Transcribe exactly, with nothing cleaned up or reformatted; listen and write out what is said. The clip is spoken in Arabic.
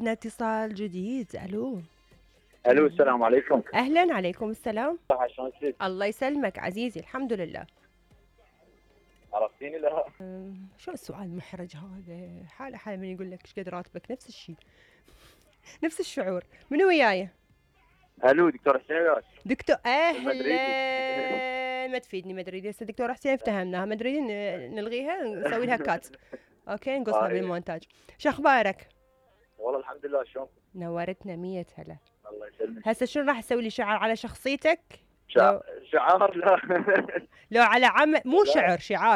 معنا اتصال جديد. الو الو السلام عليكم. اهلا، عليكم السلام. شلونك؟ الله يسلمك عزيزي، الحمد لله. عرفتيني لها؟ شو السؤال المحرج هذا؟ حاله حاله من يقول لك ايش قد راتبك، نفس الشيء نفس الشعور. منو وياي؟ الو دكتور حسين ياش. دكتور المدريدي. اهلا. ما تفيدني مدريدي، هسه دكتور حسين افتهمناها، مدريدي ن- نلغيها نسوي لها كات. اوكي نقصها آه، إيه. بالمونتاج. شو اخبارك؟ والله الحمد لله. شلون؟ نورتنا مية هلا. الله يسلمك. هسه شنو راح تسوي لي شعر على شخصيتك؟ شع... لو شعار لا. لو على عمل مو لا. شعر، شعار.